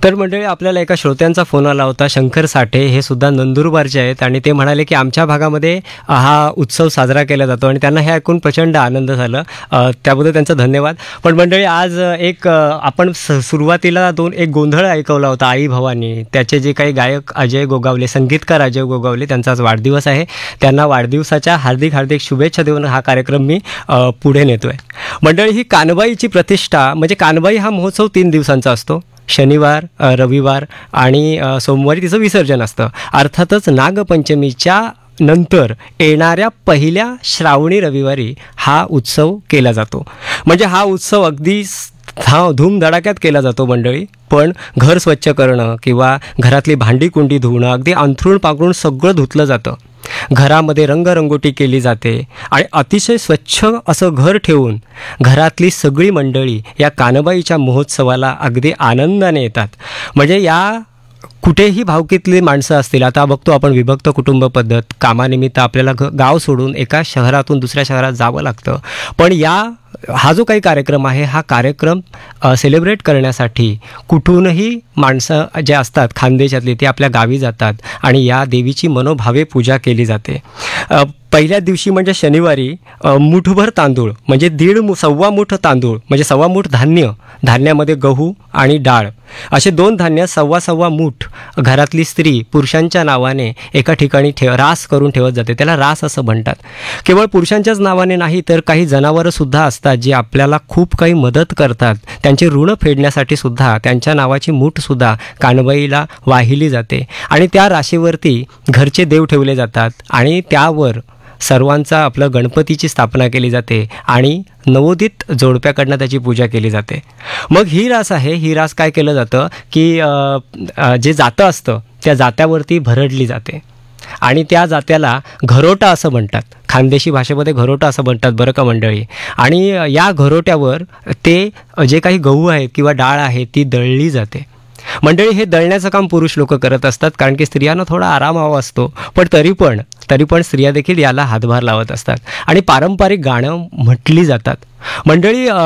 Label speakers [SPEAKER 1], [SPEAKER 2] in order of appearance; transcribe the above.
[SPEAKER 1] तर मंडळी, आपल्याला एका श्रोत्यांचा फोन आला होता, शंकर साठे, हे सुद्धा नंदुरबारचे आहेत आणि ते म्हणाले की आमच्या भागामध्ये हा उत्सव साजरा केला जातो आणि त्यांना हे ऐकून प्रचंड आनंद झाला. त्याबद्दल त्यांचा धन्यवाद. पण मंडळी, आज आपण सुरुवातीला एक गोंधळ ऐकवला होता, आई भवानी. त्याचे जे काही गायक अजय गोगावले, संगीतकार अजय गोगावले, त्यांचा आज वाढदिवस आहे. त्यांना वाढदिवसाच्या हार्दिक हार्दिक शुभेच्छा देऊन हा कार्यक्रम मी पुढे नेतोय. मंडळी, ही कानबाईची प्रतिष्ठा, म्हणजे कानबाई हा महोत्सव 3 दिवसांचा असतो. शनिवार, रविवार आणि सोमवारी तिचं विसर्जन असतं. अर्थातच नागपंचमीच्या नंतर येणाऱ्या पहिल्या श्रावणी रविवारी हा उत्सव केला जातो. म्हणजे हा उत्सव अगदी धूमधडाक्यात केला जातो मंडळी. पण घर स्वच्छ करणं किंवा घरातली भांडी कुंडी धुणं, अगदी अंथरूण पांघरूण सगळं धुतलं जातं. घरामध्ये रंगरंगोटी केली जाते आणि अतिशय स्वच्छ असं घर ठेवून घरातली सगळी मंडळी या कानबाईच्या महोत्सवाला अगदी आनंदाने येतात. म्हणजे या कुठेही भावकीतली माणसं असतील, आता बघतो आपण विभक्त कुटुंब पद्धत, कामानिमित्त आपल्याला गाव सोडून एका शहरातून दुसऱ्या शहरात जावं लागतं. पण हा जो काही कार्यक्रम आहे, हा कार्यक्रम सेलिब्रेट करण्यासाठी कुठूनही माणसं जे असतात खानदेशातली, ते आपल्या गावी जातात आणि या देवीची मनोभावे पूजा केली जाते. पहिल्या दिवशी म्हणजे शनिवारी मुठभर तांदूळ, म्हणजे सव्वा मूठ तांदूळ, म्हणजे सव्वा मूठ धान्यामध्ये गहू आणि डाळ असे 2 धान्य सव्वा मूठ घरातली स्त्री पुरुषांच्या नावाने एका ठिकाणी रास करून ठेवत जाते. त्याला रास असं म्हणतात. केवळ पुरुषांच्याच नावाने नाही, तर काही जनावरंसुद्धा असतात जी आपल्याला खूप काही मदत करतात. त्यांचे ऋण फेडण्यासाठी सुद्धा त्यांच्या नावाची मूठसुद्धा कानबाईला वाहिली जाते आणि त्या राशीवरती घरचे देव ठेवले जातात आणि त्यावर सर्वांचा आपलं गणपतीची स्थापना केली जाते आणि नवोदित जोडप्याकडनं त्याची पूजा केली जाते. मग ही रास आहे, ही रास काय केलं जातं की जे जातं असतं त्या जात्यावरती भरडली जाते आणि त्या जात्याला घरोटा असं म्हणतात. खानदेशी भाषेमध्ये घरोटा असं म्हणतात बरं का मंडळी. आणि या घरोट्यावर ते जे काही गहू आहेत किंवा डाळ आहे ती दळली जाते. मंडळी, हे दळण्याचं काम पुरुष लोक करत असतात, कारण की स्त्रियांना थोडा आराम हवा असतो. पण तरी पण स्त्रिया देखील याला हातभार लावत असतात आणि पारंपरिक गाणं म्हटली जातात. मंडळी,